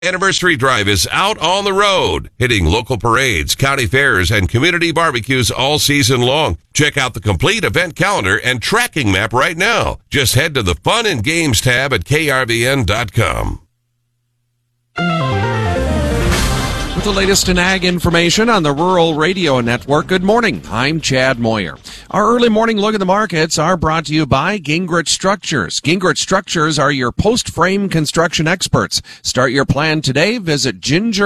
Anniversary Drive is out on the road, hitting local parades, county fairs, and community barbecues all season long. Check out the complete event calendar and tracking map right now. Just head to the Fun and Games tab at krvn.com. With the latest in ag information on the Rural Radio Network, good morning. I'm Chad Moyer. Our early morning look at the markets are brought to you by Gingrich Structures. Gingrich Structures are your post-frame construction experts. Start your plan today. Visit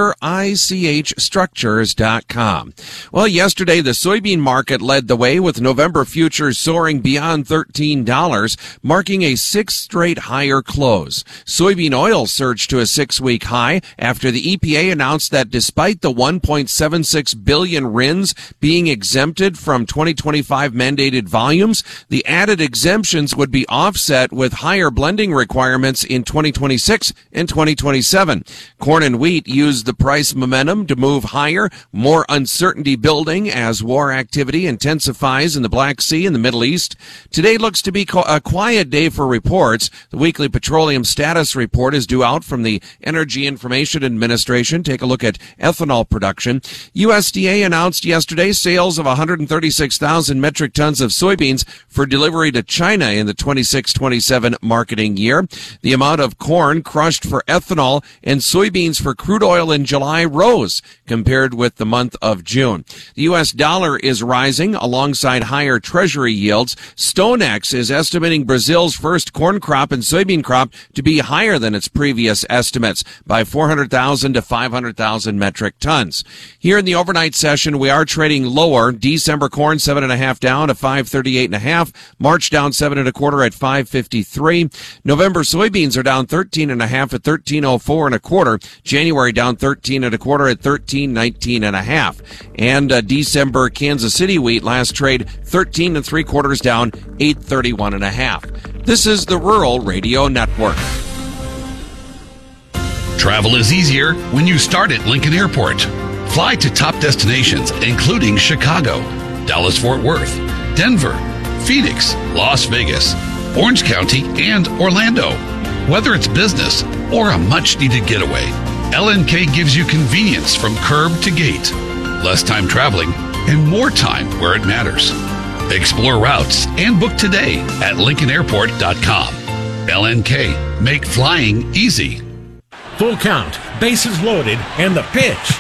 gingerichstructures.com. Well, yesterday the soybean market led the way with November futures soaring beyond $13, marking a sixth straight higher close. Soybean oil surged to a 6-week high after the EPA announced that despite the 1.76 billion RINs being exempted from 2025 mandated volumes, the added exemptions would be offset with higher blending requirements in 2026 and 2027. Corn and wheat used the price momentum to move higher, more uncertainty building as war activity intensifies in the Black Sea and the Middle East. Today looks to be a quiet day for reports. The weekly petroleum status report is due out from the Energy Information Administration. Take a look at ethanol production. USDA announced yesterday sales of 136,000 metric tons of soybeans for delivery to China in the 26-27 marketing year. The amount of corn crushed for ethanol and soybeans for crude oil in July rose compared with the month of June. The U.S. dollar is rising alongside higher treasury yields. StoneX is estimating Brazil's first corn crop and soybean crop to be higher than its previous estimates by 400,000 to 500,000 metric tons. Here in the overnight session, we are trading lower. December corn 7.5 down to 538.5. March down 7.25 at 553. November soybeans are down 13.5 at 1304.25. January down 13.25 at 1319.5. And December Kansas City wheat last trade 13.75 down 831.5. This is the Rural Radio Network. Travel is easier when you start at Lincoln Airport. Fly to top destinations, including Chicago, Dallas-Fort Worth, Denver, Phoenix, Las Vegas, Orange County, and Orlando. Whether it's business or a much-needed getaway, LNK gives you convenience from curb to gate, less time traveling, and more time where it matters. Explore routes and book today at LincolnAirport.com. LNK, make flying easy. Full count, bases loaded, and the pitch.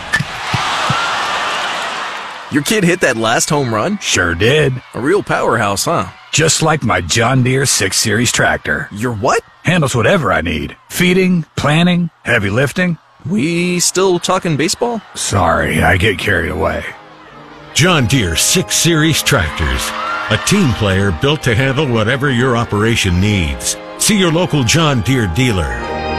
Your kid hit that last home run? Sure did. A real powerhouse, huh? Just like my John Deere 6 Series tractor. Your what? Handles whatever I need. Feeding, planting, heavy lifting. We still talking baseball? Sorry, I get carried away. John Deere 6 Series tractors. A team player built to handle whatever your operation needs. See your local John Deere dealer.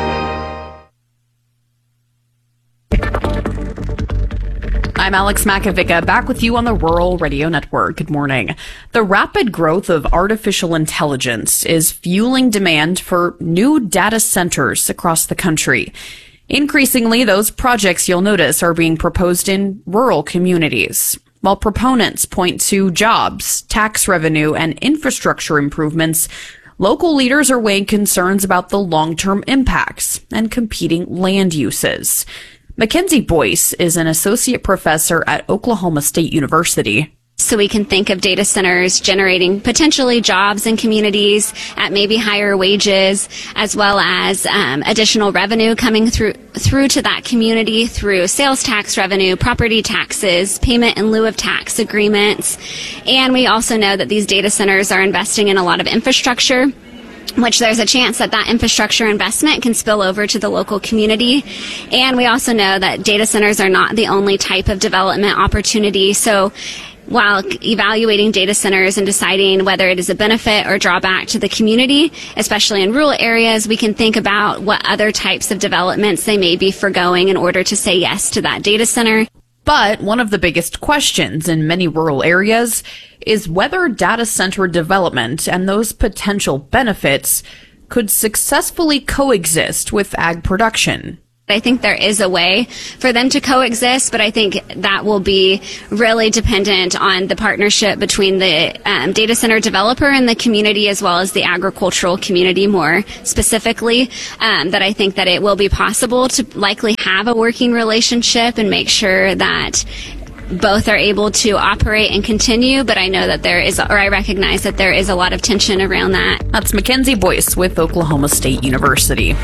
I'm Alex Makovica, back with you on the Rural Radio Network. Good morning. The rapid growth of artificial intelligence is fueling demand for new data centers across the country. Increasingly, those projects, you'll notice, are being proposed in rural communities. While proponents point to jobs, tax revenue, and infrastructure improvements, local leaders are weighing concerns about the long-term impacts and competing land uses. Mackenzie Boyce is an associate professor at Oklahoma State University. So we can think of data centers generating potentially jobs in communities at maybe higher wages, as well as additional revenue coming through to that community through sales tax revenue, property taxes, payment in lieu of tax agreements. And we also know that these data centers are investing in a lot of infrastructure, which there's a chance that that infrastructure investment can spill over to the local community. And we also know that data centers are not the only type of development opportunity. So while evaluating data centers and deciding whether it is a benefit or drawback to the community, especially in rural areas, we can think about what other types of developments they may be forgoing in order to say yes to that data center. But one of the biggest questions in many rural areas is whether data center development and those potential benefits could successfully coexist with ag production. I think there is a way for them to coexist, but I think that will be really dependent on the partnership between the data center developer and the community, as well as the agricultural community more specifically, that I think that it will be possible to likely have a working relationship and make sure that both are able to operate and continue, but I know that I recognize that there is a lot of tension around that. That's Mackenzie Boyce with Oklahoma State University.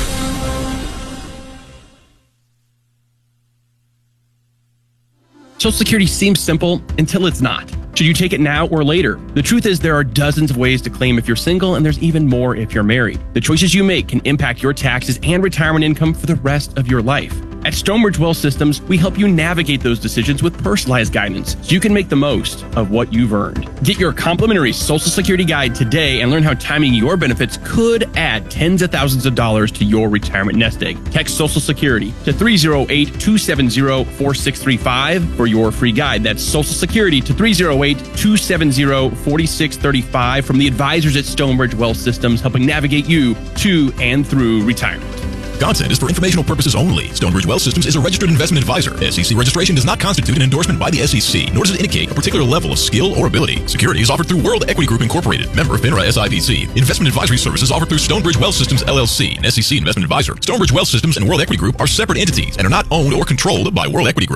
Social Security seems simple until it's not. Should you take it now or later? The truth is there are dozens of ways to claim if you're single, and there's even more if you're married. The choices you make can impact your taxes and retirement income for the rest of your life. At Stonebridge Wealth Systems, we help you navigate those decisions with personalized guidance so you can make the most of what you've earned. Get your complimentary Social Security guide today and learn how timing your benefits could add tens of thousands of dollars to your retirement nest egg. Text Social Security to 308-270-4635 for your free guide. That's Social Security to 308-270-4635 from the advisors at Stonebridge Wealth Systems, helping navigate you to and through retirement. Content is for informational purposes only. Stonebridge Wealth Systems is a registered investment advisor. SEC registration does not constitute an endorsement by the SEC, nor does it indicate a particular level of skill or ability. Securities offered through World Equity Group Incorporated, member FINRA SIPC. Investment advisory services offered through Stonebridge Wealth Systems LLC, an SEC investment advisor. Stonebridge Wealth Systems and World Equity Group are separate entities and are not owned or controlled by World Equity Group.